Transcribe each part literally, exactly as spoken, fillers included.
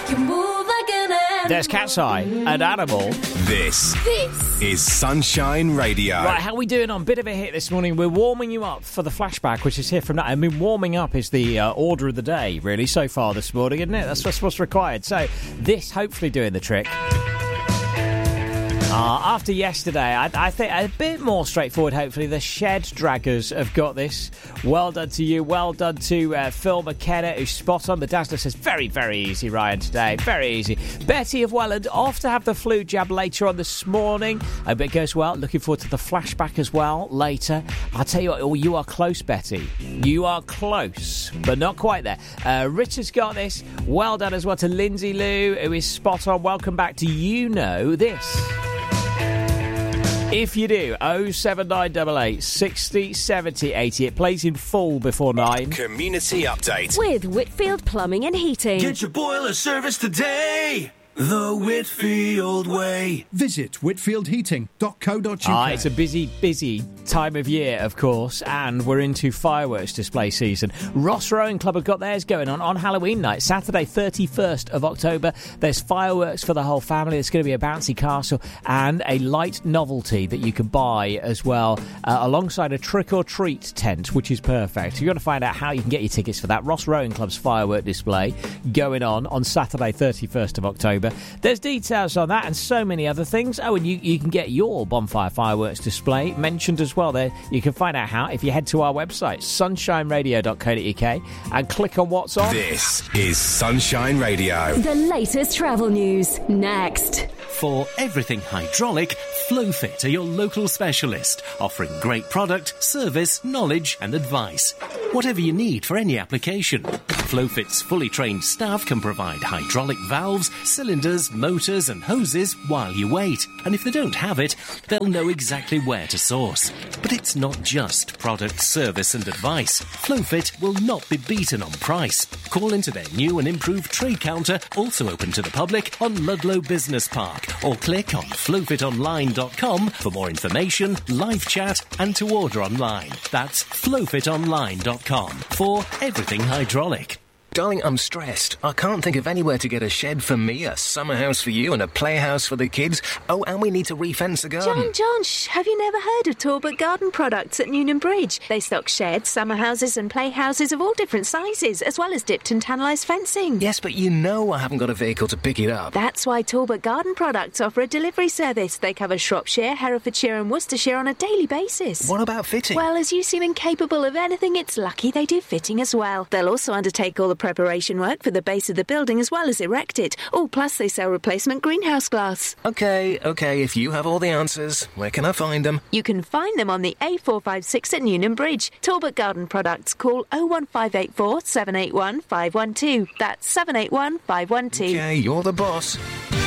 You move like an animal. There's Cat's Eye, an animal. This, This is Sunshine Radio. Right, how are we doing on Bit of a Hit this morning? We're warming you up for the flashback, which is here from now. I mean, warming up is the uh, order of the day, really, so far this morning, isn't it? That's, that's what's required. So, this hopefully doing the trick. Uh, after yesterday, I, I think a bit more straightforward, hopefully. The Shed Draggers have got this. Well done to you. Well done to uh, Phil McKenna, who's spot on. The Dazzler says, very, very easy, Ryan, today. Very easy. Betty of Welland, off to have the flu jab later on this morning. I hope it goes well. Looking forward to the flashback as well later. I'll tell you what, oh, you are close, Betty. You are close, but not quite there. Uh, Richard's got this. Well done as well to Lindsay Lou, who is spot on. Welcome back to You Know This. If you do, oh seven nine eight eight, sixty, seventy, eighty. It plays in full before nine. Community update. With Whitfield Plumbing and Heating. Get your boiler service today. The Whitfield way. Visit whitfield heating dot co dot uk. Ah, it's a busy, busy time of year, of course, and we're into fireworks display season. Ross Rowing Club have got theirs going on on Halloween night, Saturday, thirty-first of October. There's fireworks for the whole family. There's going to be a bouncy castle and a light novelty that you can buy as well, uh, alongside a trick-or-treat tent, which is perfect. You're going to find out how you can get your tickets for that. Ross Rowing Club's firework display going on on Saturday, thirty-first of October. There's details on that and so many other things. Oh, and you, you can get your bonfire fireworks display mentioned as well there. You can find out how if you head to our website, sunshine radio dot co dot uk, and click on what's on. This is Sunshine Radio. The latest travel news, next. For everything hydraulic, FlowFit are your local specialist, offering great product, service, knowledge and advice. Whatever you need for any application. FlowFit's fully trained staff can provide hydraulic valves, cylinders, motors and hoses while you wait. And if they don't have it, they'll know exactly where to source. But it's not just product, service and advice. FlowFit will not be beaten on price. Call into their new and improved trade counter, also open to the public, on Ludlow Business Park, or click on flow fit online dot com for more information, live chat and to order online. That's flow fit online dot com for everything hydraulic. Darling, I'm stressed. I can't think of anywhere to get a shed for me, a summer house for you, and a playhouse for the kids. Oh, and we need to re-fence the garden. John, John, shh, have you never heard of Talbot Garden Products at Newnham Bridge? They stock sheds, summer houses and playhouses of all different sizes, as well as dipped and tannalised fencing. Yes, but you know I haven't got a vehicle to pick it up. That's why Talbot Garden Products offer a delivery service. They cover Shropshire, Herefordshire and Worcestershire on a daily basis. What about fitting? Well, as you seem incapable of anything, it's lucky they do fitting as well. They'll also undertake all the preparation work for the base of the building as well as erect it. Oh, plus they sell replacement greenhouse glass. OK, OK, if you have all the answers, where can I find them? You can find them on the A four five six at Newnham Bridge. Talbot Garden Products. Call oh one five eight four, seven eight one, five one two. That's seven eight one, five one two. OK, you're the boss.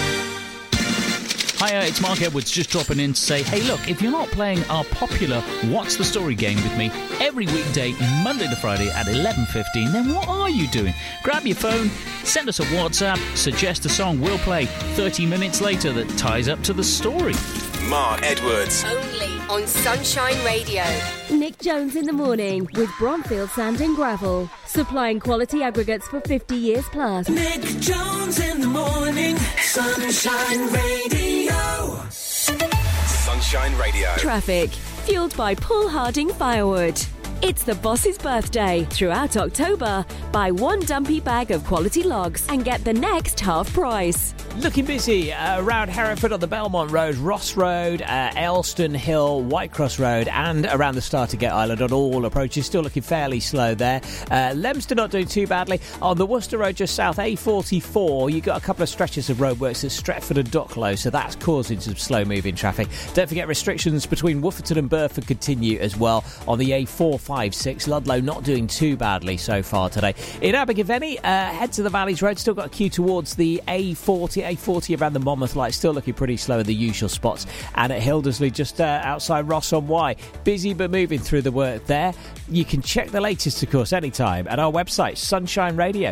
Hiya, it's Mark Edwards just dropping in to say, hey look, if you're not playing our popular What's the Story game with me every weekday, Monday to Friday at eleven fifteen, then what are you doing? Grab your phone, send us a WhatsApp, suggest a song we'll play thirty minutes later that ties up to the story. Mark Edwards. only on Sunshine Radio. Nick Jones in the morning with Bromfield Sand and Gravel. Supplying quality aggregates for fifty years plus. Nick Jones in the morning. Sunshine Radio. Sunshine Radio. Traffic. Fueled by Paul Harding Firewood. It's the boss's birthday. Throughout October, buy one dumpy bag of quality logs and get the next half price. Looking busy uh, around Hereford on the Belmont Road, Ross Road, uh, Elston Hill, Whitecross Road, and around the Startergate Island on all approaches. Still looking fairly slow there. Uh, Leominster not doing too badly. On the Worcester Road just south, A forty-four, you've got a couple of stretches of roadworks at Stretford and Docklow, so that's causing some slow-moving traffic. Don't forget restrictions between Wooferton and Burford continue as well on the A four fifty-six. Ludlow not doing too badly so far today. In Abergavenny, uh, head to the Valleys Road, still got a queue towards the A forty. A forty around the Monmouth Light, still looking pretty slow in the usual spots. And at Hildersley, just uh, outside Ross on Wye, busy but moving through the work there. You can check the latest, of course, anytime at our website, sunshine radio